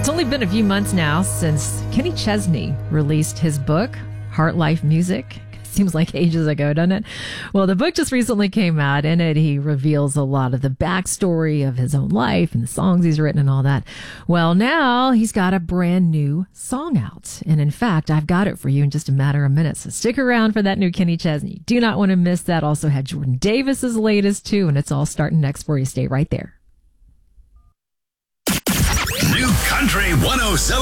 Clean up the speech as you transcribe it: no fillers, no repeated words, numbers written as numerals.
It's only been a few months now since Kenny Chesney released his book, Heart Life Music. Seems like ages ago, doesn't it? Well, the book just recently came out. In it, he reveals a lot of the backstory of his own life and the songs he's written and all that. Well, now he's got a brand new song out. And in fact, I've got it for you in just a matter of minutes. So stick around for that new Kenny Chesney. Do not want to miss that. Also had Jordan Davis's latest too, and it's all starting next for you. Stay right there. New Country 107.